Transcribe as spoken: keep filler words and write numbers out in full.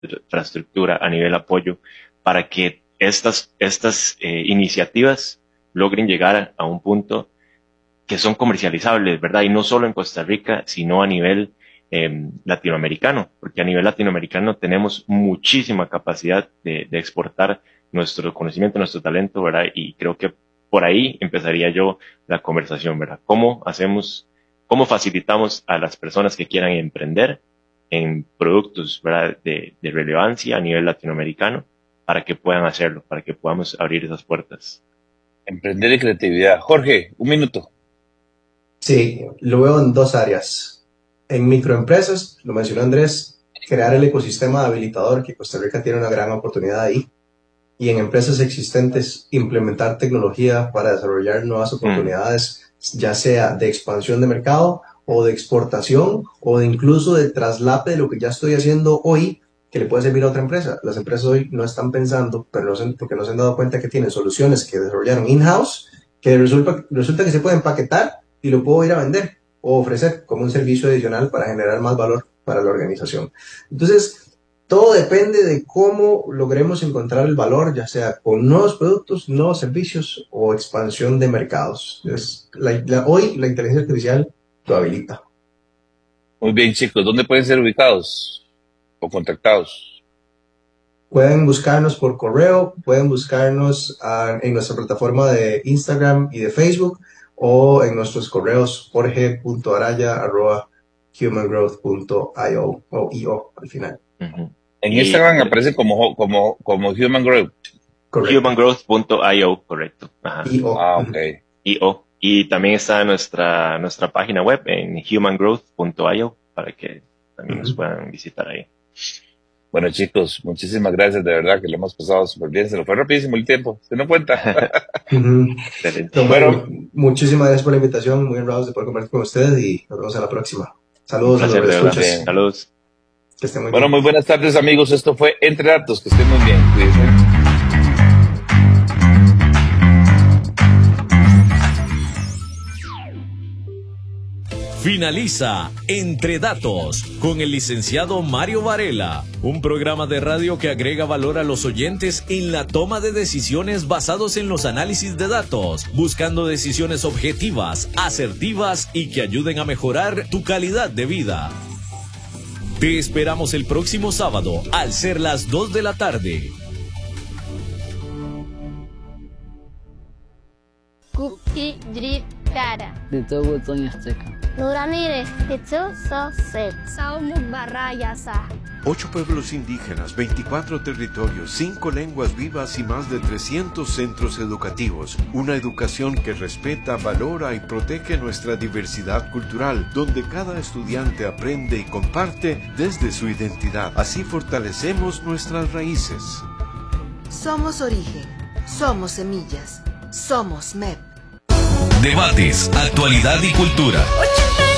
infraestructura, a nivel apoyo, para que estas, estas eh, iniciativas logren llegar a, a un punto que son comercializables, ¿verdad? Y no solo en Costa Rica, sino a nivel eh, latinoamericano, porque a nivel latinoamericano tenemos muchísima capacidad de, de exportar nuestro conocimiento, nuestro talento, ¿verdad? Y creo que por ahí empezaría yo la conversación, ¿verdad? ¿Cómo hacemos, cómo facilitamos a las personas que quieran emprender en productos, ¿verdad?, de, de relevancia a nivel latinoamericano para que puedan hacerlo, para que podamos abrir esas puertas? Emprender y creatividad. Jorge, un minuto. Sí, lo veo en dos áreas. En microempresas, lo mencionó Andrés, crear el ecosistema habilitador, que Costa Rica tiene una gran oportunidad ahí. Y en empresas existentes, implementar tecnología para desarrollar nuevas oportunidades, mm. ya sea de expansión de mercado o de exportación o de incluso de traslape de lo que ya estoy haciendo hoy que le puede servir a otra empresa. Las empresas hoy no están pensando, pero no se, porque no se han dado cuenta que tienen soluciones que desarrollaron in-house, que resulta, resulta que se pueden empaquetar y lo puedo ir a vender o ofrecer como un servicio adicional para generar más valor para la organización. Entonces, todo depende de cómo logremos encontrar el valor, ya sea con nuevos productos, nuevos servicios o expansión de mercados. Entonces, la, la, hoy la inteligencia artificial lo habilita. Muy bien, chicos. ¿Dónde pueden ser ubicados o contactados? Pueden buscarnos por correo, pueden buscarnos uh, en nuestra plataforma de Instagram y de Facebook, o en nuestros correos jorge punto araya arroba human growth punto i o o io al final. Uh-huh. En Instagram y, aparece como, como, como Human Growth. human growth punto i o, correcto. Ajá. I O. Ah, ok. I O. Y también está nuestra, nuestra página web en human growth punto i o para que también uh-huh. nos puedan visitar ahí. Bueno, chicos, muchísimas gracias, de verdad que lo hemos pasado súper bien. Se nos fue rapidísimo el tiempo, ¿se no cuenta? uh-huh. Bueno, muchísimas gracias por la invitación, muy honrados de poder compartir con ustedes y nos vemos en la próxima. Saludos a los que escuchas. Saludos. Que estén muy bueno, bien. Muy buenas tardes, amigos. Esto fue Entre Datos. Que estén muy bien. Cuídense. Finaliza Entre Datos con el licenciado Mario Varela, un programa de radio que agrega valor a los oyentes en la toma de decisiones basados en los análisis de datos, buscando decisiones objetivas, asertivas y que ayuden a mejorar tu calidad de vida. Te esperamos el próximo sábado al ser las dos de la tarde. Kuki Drip Cara. Dito Soy Azteca. Nuranire, Hitsu So Sek. Saumuk Barayasa. Ocho pueblos indígenas, veinticuatro territorios, cinco lenguas vivas y más de trescientos centros educativos. Una educación que respeta, valora y protege nuestra diversidad cultural, donde cada estudiante aprende y comparte desde su identidad. Así fortalecemos nuestras raíces. Somos origen, somos semillas, somos M E P. Debates, actualidad y cultura.